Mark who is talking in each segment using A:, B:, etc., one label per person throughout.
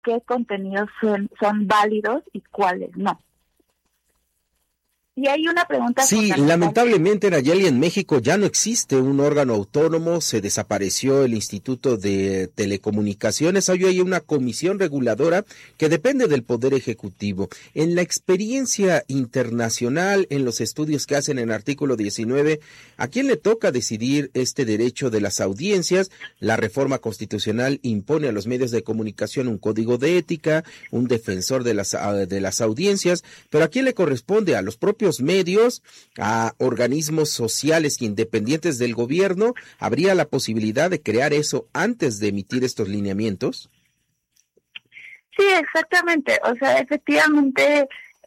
A: qué contenidos son válidos y cuáles no. Y hay una pregunta.
B: Sí, lamentablemente, Nayeli, en México ya no existe un órgano autónomo, se desapareció el Instituto de Telecomunicaciones, hoy hay una comisión reguladora que depende del Poder Ejecutivo. En la experiencia internacional, en los estudios que hacen en artículo 19, ¿a quién le toca decidir este derecho de las audiencias? La reforma constitucional impone a los medios de comunicación un código de ética, un defensor de las audiencias, pero ¿a quién le corresponde? ¿A los propios medios, a organismos sociales e independientes del gobierno? ¿Habría la posibilidad de crear eso antes de emitir estos lineamientos?
A: Sí, exactamente. O sea, efectivamente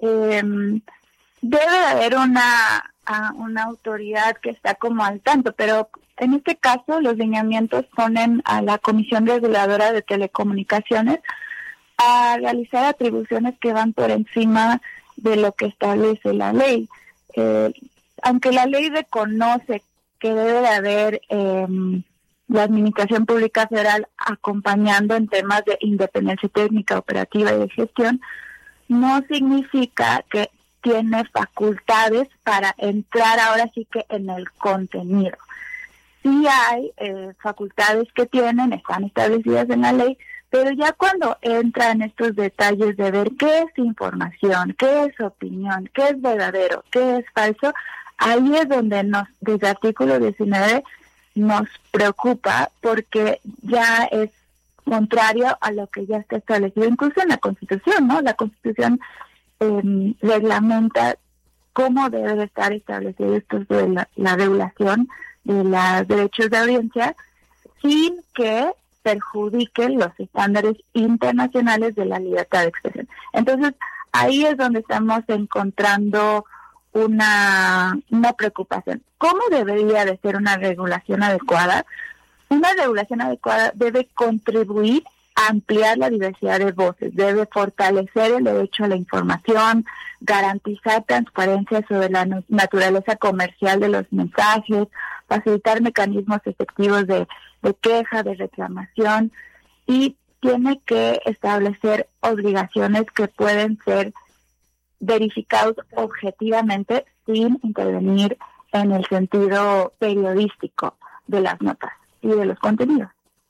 A: debe haber una autoridad que está como al tanto, pero en este caso los lineamientos ponen a la Comisión Reguladora de Telecomunicaciones a realizar atribuciones que van por encima de lo que establece la ley. Aunque la ley reconoce que debe de haber la Administración Pública Federal acompañando en temas de independencia técnica, operativa y de gestión, no significa que tiene facultades para entrar ahora sí que en el contenido. Sí hay facultades que están establecidas en la ley, pero ya cuando entra en estos detalles de ver qué es información, qué es opinión, qué es verdadero, qué es falso, ahí es donde desde el artículo 19 nos preocupa, porque ya es contrario a lo que ya está establecido incluso en la Constitución, ¿no? La Constitución reglamenta cómo debe de estar establecido esto de la regulación de los derechos de audiencia sin que perjudiquen los estándares internacionales de la libertad de expresión. Entonces, ahí es donde estamos encontrando una preocupación. ¿Cómo debería de ser una regulación adecuada? Una regulación adecuada debe contribuir a ampliar la diversidad de voces, debe fortalecer el derecho a la información, garantizar transparencia sobre la naturaleza comercial de los mensajes, facilitar mecanismos efectivos de queja, de reclamación, y tiene que establecer obligaciones que pueden ser verificados objetivamente sin intervenir en el sentido periodístico de las notas y de los contenidos.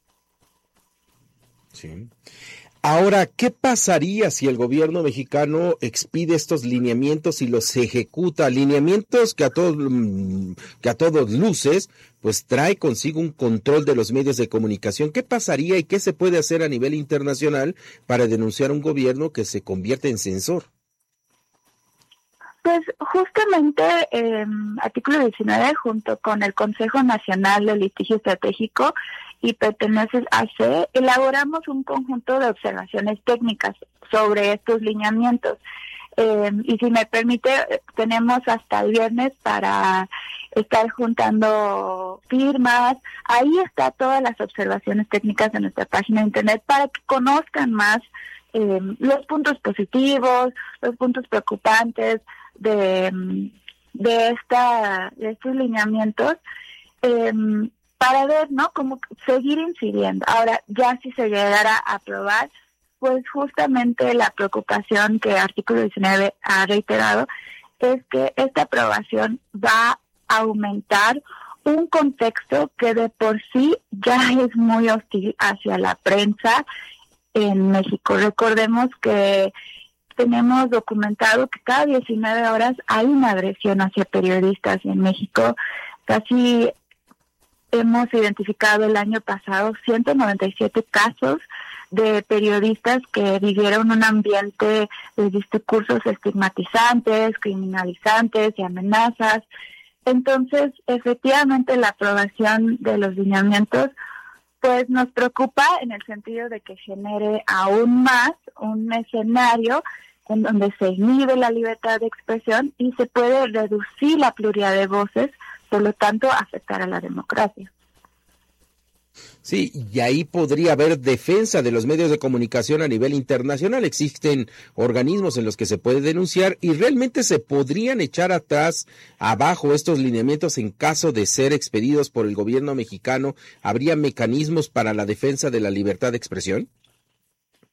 B: Sí. Ahora, ¿qué pasaría si el gobierno mexicano expide estos lineamientos y los ejecuta? Lineamientos que a todos luces, pues trae consigo un control de los medios de comunicación. ¿Qué pasaría y qué se puede hacer a nivel internacional para denunciar a un gobierno que se convierte en censor?
A: Pues justamente artículo 19 junto con el Consejo Nacional de Litigio Estratégico y pertenece a CE, elaboramos un conjunto de observaciones técnicas sobre estos lineamientos. Y si me permite, tenemos hasta el viernes para estar juntando firmas. Ahí está todas las observaciones técnicas de nuestra página de internet para que conozcan más los puntos positivos, los puntos preocupantes de estos lineamientos, para ver, ¿no?, cómo seguir incidiendo. Ahora, ya si se llegara a aprobar, pues justamente la preocupación que artículo 19 ha reiterado es que esta aprobación va a aumentar un contexto que de por sí ya es muy hostil hacia la prensa en México. Recordemos que tenemos documentado que cada 19 horas hay una agresión hacia periodistas en México. Casi hemos identificado el año pasado 197 casos de periodistas que vivieron un ambiente de discursos estigmatizantes, criminalizantes y amenazas. Entonces, efectivamente, la aprobación de los lineamientos pues nos preocupa en el sentido de que genere aún más un escenario en donde se inhibe la libertad de expresión y se puede reducir la pluralidad de voces, por lo tanto afectar a la democracia.
B: Sí, y ahí podría haber defensa de los medios de comunicación a nivel internacional. Existen organismos en los que se puede denunciar y realmente se podrían echar abajo estos lineamientos en caso de ser expedidos por el gobierno mexicano. ¿Habría mecanismos para la defensa de la libertad de expresión?